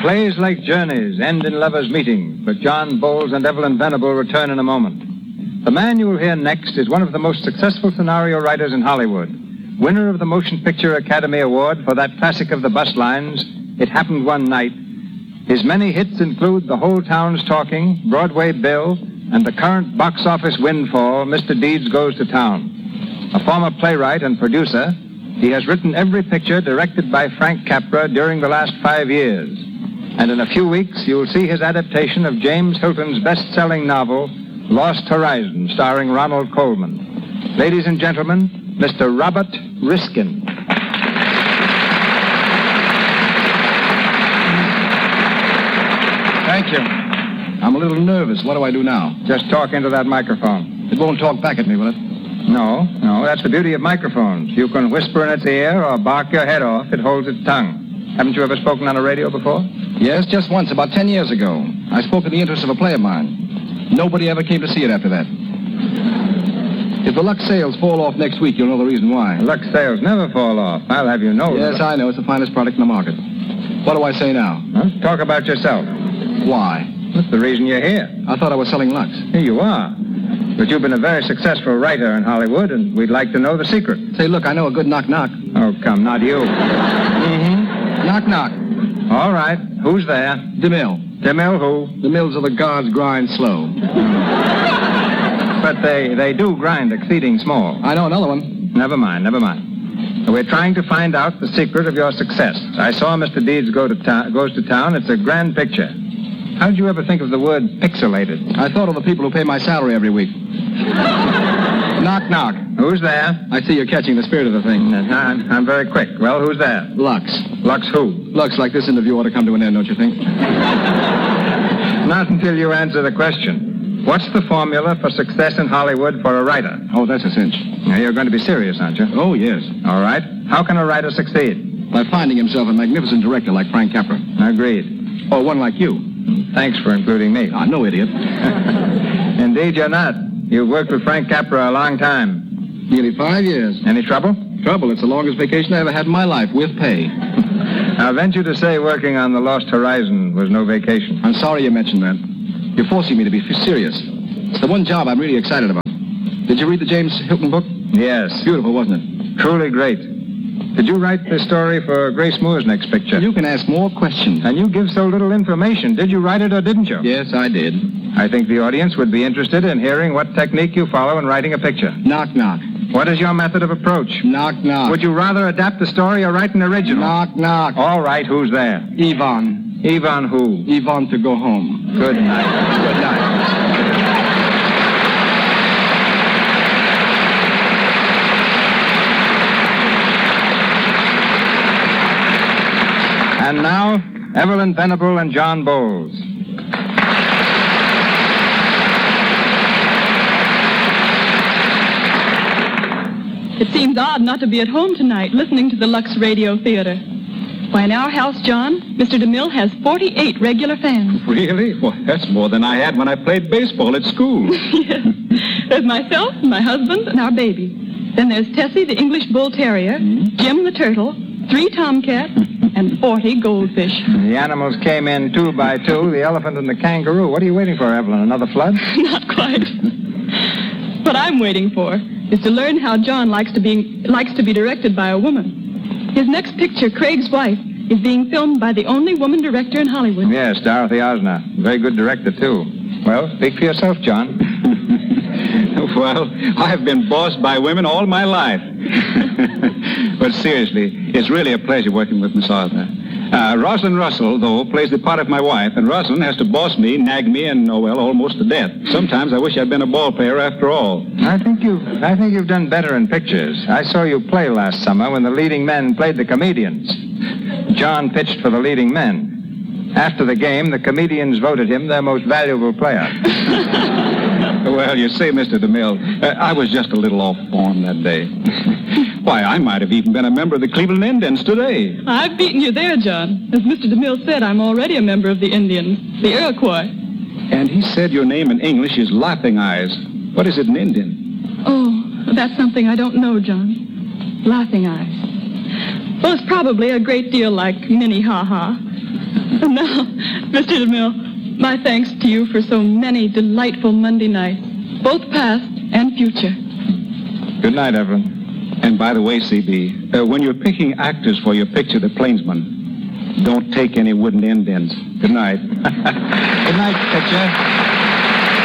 Plays like journeys end in lovers' meetings, but John Bowles and Evelyn Venable return in a moment. The man you will hear next is one of the most successful scenario writers in Hollywood, winner of the Motion Picture Academy Award for that classic of the bus lines, It Happened One Night. His many hits include The Whole Town's Talking, Broadway Bill, and the current box office windfall, Mr. Deeds Goes to Town. A former playwright and producer, he has written every picture directed by Frank Capra during the last 5 years. And in a few weeks, you'll see his adaptation of James Hilton's best-selling novel, Lost Horizon, starring Ronald Colman. Ladies and gentlemen, Mr. Robert Riskin. Thank you. I'm a little nervous. What do I do now? Just talk into that microphone. It won't talk back at me, will it? No, that's the beauty of microphones. You can whisper in its ear or bark your head off. It holds its tongue. Haven't you ever spoken on a radio before? Yes, just once, about 10 years ago. I spoke in the interest of a play of mine. Nobody ever came to see it after that. If the Lux sales fall off next week, you'll know the reason why. Lux sales never fall off. I'll have you know. Yes, I know. It's the finest product in the market. What do I say now? Huh? Talk about yourself. Why? That's the reason you're here. I thought I was selling Lux. Here you are. But you've been a very successful writer in Hollywood, and we'd like to know the secret. Say, look, I know a good knock-knock. Oh, come, not you. Mm-hmm. Knock-knock. All right. Who's there? DeMille. DeMille who? The mills of the gods grind slow. But they do grind exceeding small. I know another one. Never mind. We're trying to find out the secret of your success. I saw Mr. Deeds Goes to Town. It's a grand picture. How did you ever think of the word pixelated? I thought of the people who pay my salary every week. Knock, knock. Who's there? I see you're catching the spirit of the thing. I'm very quick. Well, who's there? Lux. Lux who? Lux, like this interview ought to come to an end, don't you think? Not until you answer the question. What's the formula for success in Hollywood for a writer? Oh, that's a cinch. Now, you're going to be serious, aren't you? Oh, yes. All right. How can a writer succeed? By finding himself a magnificent director like Frank Capra. Agreed. Or one like you. Thanks for including me. Ah, no idiot. Indeed, you're not. You've worked with Frank Capra a long time. Nearly 5 years. Any trouble? Trouble. It's the longest vacation I ever had in my life, with pay. I venture to say working on The Lost Horizon was no vacation. I'm sorry you mentioned that. You're forcing me to be serious. It's the one job I'm really excited about. Did you read the James Hilton book? Yes. Beautiful, wasn't it? Truly great. Did you write the story for Grace Moore's next picture? You can ask more questions. And you give so little information. Did you write it or didn't you? Yes, I did. I think the audience would be interested in hearing what technique you follow in writing a picture. Knock, knock. What is your method of approach? Knock, knock. Would you rather adapt the story or write an original? Knock, knock. All right, who's there? Yvonne. Yvonne who? Yvonne to go home. Good night. Good night. And now, Evelyn Venable and John Bowles. It seems odd not to be at home tonight listening to the Lux Radio Theater. Why, in our house, John, Mr. DeMille has 48 regular fans. Really? Well, that's more than I had when I played baseball at school. Yes. There's myself, my husband, and our baby. Then there's Tessie, the English Bull Terrier, Jim the Turtle, 3 tomcats, and 40 goldfish. The animals came in 2 by 2, the elephant and the kangaroo. What are you waiting for, Evelyn? Another flood? Not quite. What I'm waiting for is to learn how John likes to be directed by a woman. His next picture, Craig's Wife, is being filmed by the only woman director in Hollywood. Yes, Dorothy Osner. Very good director, too. Well, speak for yourself, John. Well, I've been bossed by women all my life. But seriously, it's really a pleasure working with Miss Osner. Rosalind Russell, though, plays the part of my wife, and Rosalind has to boss me, nag me, and, almost to death. Sometimes I wish I'd been a ball player after all. I think you've done better in pictures. I saw you play last summer when the leading men played the comedians. John pitched for the leading men. After the game, the comedians voted him their most valuable player. Well, you see, Mr. DeMille, I was just a little off form that day. Why, I might have even been a member of the Cleveland Indians today. I've beaten you there, John. As Mr. DeMille said, I'm already a member of the Indians, the Iroquois. And he said your name in English is Laughing Eyes. What is it in Indian? Oh, that's something I don't know, John. Laughing Eyes. Well, it's probably a great deal like Minnie Ha Ha. And now, Mr. DeMille, my thanks to you for so many delightful Monday nights, both past and future. Good night, Evelyn. And by the way, C.B., when you're picking actors for your picture, The Plainsman, don't take any wooden indents. Good night. Good night, picture.